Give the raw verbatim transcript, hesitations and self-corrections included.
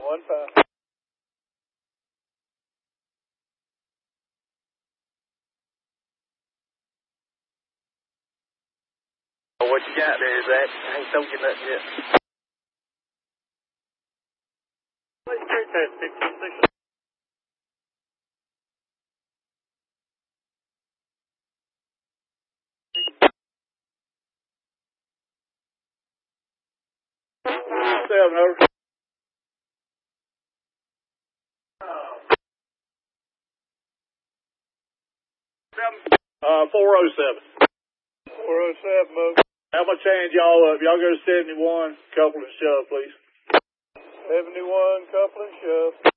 One five. What you got there, Zach? I ain't told you nothing yet. Seven, over. Uh, four oh seven. four oh seven, move. How much change y'all up? Y'all go to seventy-one, couple and shove, please. seventy-one, couple and shove.